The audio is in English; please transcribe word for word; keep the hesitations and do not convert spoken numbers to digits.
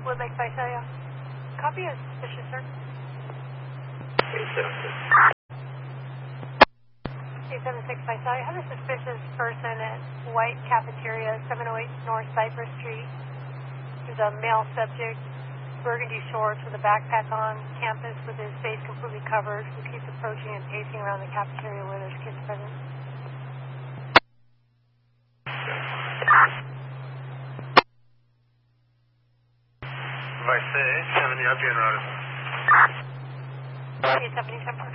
Woodlake Visalia. Copy is suspicious, sir. eight seven six Visalia. I have a suspicious person at White Cafeteria, seven oh eight North Cypress Street. There's a male subject, burgundy shorts with a backpack on campus with his face completely covered, who keeps approaching and pacing around the cafeteria where there's kids present. Vice seventy up here in Rotterdam. eight seventy-seven.